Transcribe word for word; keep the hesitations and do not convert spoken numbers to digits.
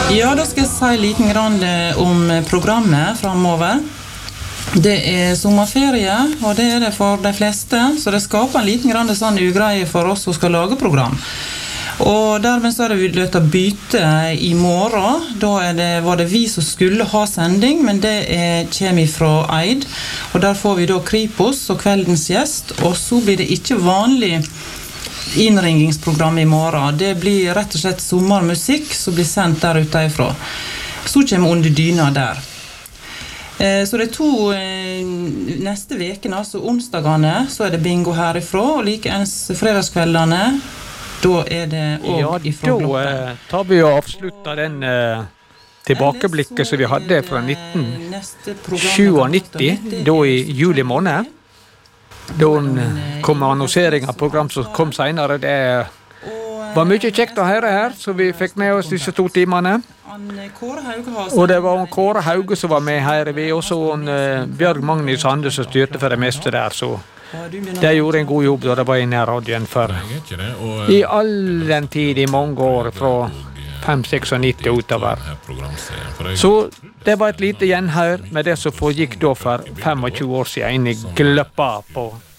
Ja, da skal jeg si liten grann om programmet fremover. Det er sommerferie, og det er det for de fleste, så det skaper en liten grann sånn ugreie for oss som skal lage program. Og dermed så er det vi løtt å byte i morgen. Da er det, var det vi som skulle ha sending, men det er, kommer fra Eid. Og der får vi da Kripos og kveldens gjest, og så blir det ikke vanlig innringingsprogram i morgen. Det blir rett og slett sommermusikk som blir sendt der ute ifra. Så kommer Under dyna der. Så det er to neste vekene, altså onsdagene, så er det bingo herifra, og like ens fredagskveldene, da er det også ifra Gloppen. Ja, da tar vi og avslutter den uh, tilbakeblikket som vi hadde fra nitten syttisju, da i juli måned. Da kom annonsering av program som kom senere. Det var mye kjekt å høre her, så vi fikk med oss disse to timene. Og det var Kåre Hauge som var med her, vi også uh, Bjørg Magnus Hande som styrte for det meste der, så de gjorde en god jobb da det var inne i radioen for i all den tid, i mange år, fra fem nitti og utover. Så det var et lite gjenhør med det som foregikk da for tjuefem år siden, inn i Gløppa på